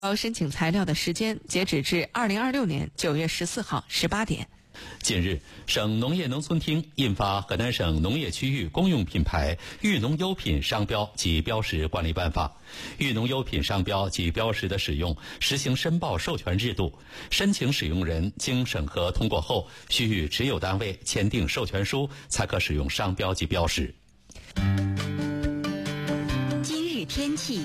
申请材料的时间截止至2026年9月14号18点。 近日，省农业农村厅印发《河南省农业区域公用品牌育农优品商标及标识管理办法》，育农优品商标及标识的使用实行申报授权制度，申请使用人经审核通过后，需与持有单位签订授权书，才可使用商标及标识。 今日天气。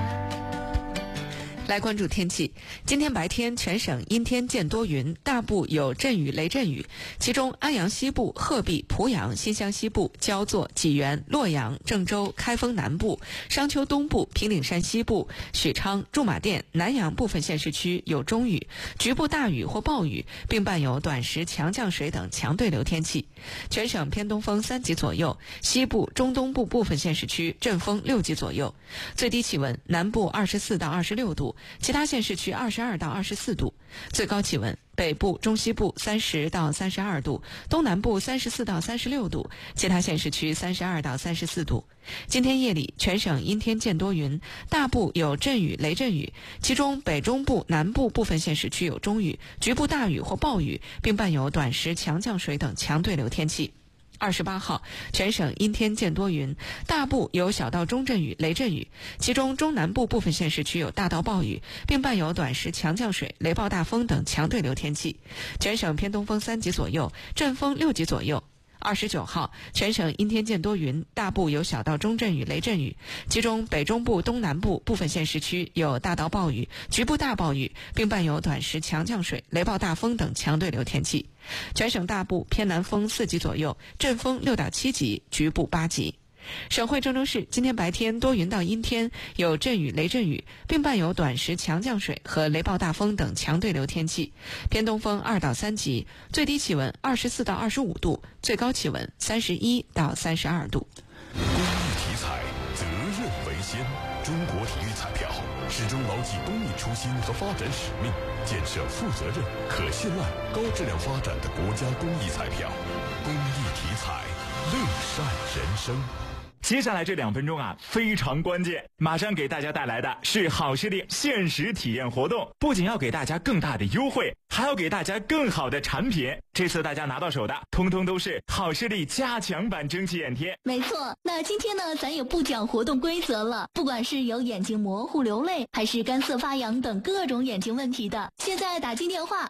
来关注天气。今天白天全省阴天见多云，大部有阵雨雷阵雨，其中安阳西部、鹤壁、濮阳、新乡西部、焦作、济源、洛阳、郑州、开封南部、商丘东部、平顶山西部、许昌、驻马店、南阳部分县市区有中雨，局部大雨或暴雨，并伴有短时强降水等强对流天气。全省偏东风3级左右，西部、中东部部分县市区阵风6级左右。最低气温南部24到26度，其他县市区22到24度，最高气温北部、中西部30到32度，东南部34到36度，其他县市区32到34度。今天夜里全省阴天见多云，大部有阵雨雷阵雨，其中北中部、南部部分县市区有中雨，局部大雨或暴雨，并伴有短时强降水等强对流天气。28号，全省阴天见多云，大部有小到中阵雨、雷阵雨，其中中南部部分县市区有大到暴雨，并伴有短时强降水、雷暴大风等强对流天气。全省偏东风3级左右，阵风6级左右。29号，全省阴天见多云，大部有小到中阵雨、雷阵雨，其中北中部、东南部部分县市区有大到暴雨、局部大暴雨，并伴有短时强降水、雷暴大风等强对流天气。全省大部偏南风4级左右，阵风6到7级，局部8级。省会郑州市今天白天多云到阴天，有阵雨雷阵雨，并伴有短时强降水和雷暴大风等强对流天气，偏东风2到3级，最低气温24到25度，最高气温31到32度。 公益体彩，责任为先。中国体育彩票始终牢记公益初心和发展使命，建设负责任、可信赖、高质量发展的国家公益彩票。公益体彩，乐善人生。 接下来这2分钟非常关键，马上给大家带来的是好视力限时体验活动，不仅要给大家更大的优惠，还要给大家更好的产品。这次大家拿到手的通通都是好视力加强版蒸汽眼贴。 没错，那今天呢，咱也不讲活动规则了，不管是有眼睛模糊流泪，还是干涩发痒等各种眼睛问题的，现在打进电话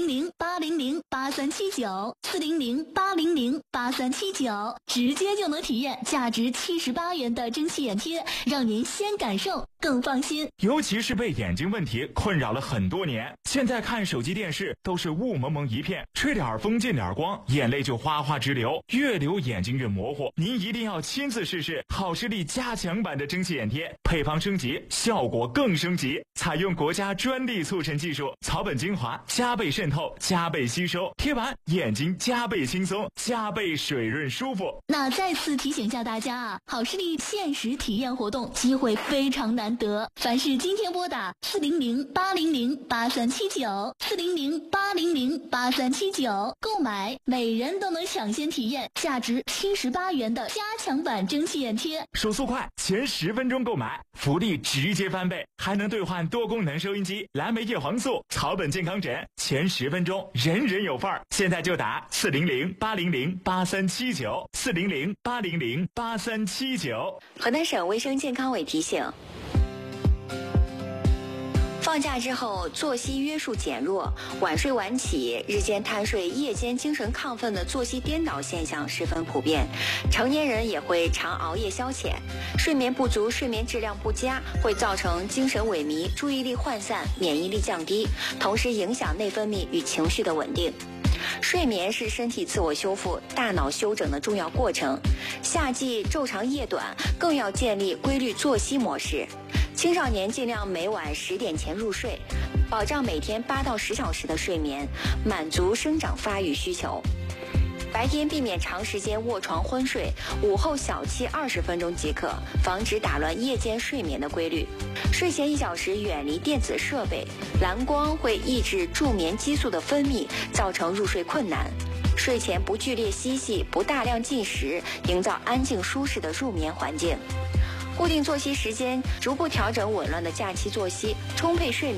400-800-8379，400-800-8379，直接就能体验价值78元的蒸汽眼贴，让您先感受更放心。 尤其是被眼睛问题困扰了很多年，现在看手机电视都是雾蒙蒙一片，吹点风进点光，眼泪就哗哗直流，越流眼睛越模糊。您一定要亲自试试好视力加强版的蒸汽眼贴，配方升级，效果更升级，采用国家专利促成技术，草本精华加倍渗透，加倍吸收，贴完眼睛加倍轻松，加倍水润舒服。 那再次提醒一下大家好视力限时体验活动机会非常难得，凡是今天拨打400-800-8379，400-800-8379购买，每人都能抢先体验价值78元的加强版蒸汽眼贴。 手速快，前10分钟购买，福利直接翻倍，还能兑换多功能收音机、蓝莓叶黄素、草本健康枕，前10分钟人人有份儿。现在就打400-800-8379，400-800-8379。 河南省卫生健康委提醒，放假之后作息约束减弱，晚睡晚起、日间贪睡、夜间精神亢奋的作息颠倒现象十分普遍，成年人也会常熬夜消遣，睡眠不足、睡眠质量不佳会造成精神萎靡、注意力涣散、免疫力降低，同时影响内分泌与情绪的稳定。睡眠是身体自我修复、大脑休整的重要过程，夏季昼长夜短，更要建立规律作息模式。青少年尽量每晚10点前入睡，保障每天8到10小时的睡眠，满足生长发育需求。白天避免长时间卧床昏睡，午后小憩20分钟即可，防止打乱夜间睡眠的规律。睡前1小时远离电子设备，蓝光会抑制助眠激素的分泌，造成入睡困难。睡前不剧烈嬉戏，不大量进食，营造安静舒适的入眠环境。 固定作息时间，逐步调整紊乱的假期作息，充沛睡眠。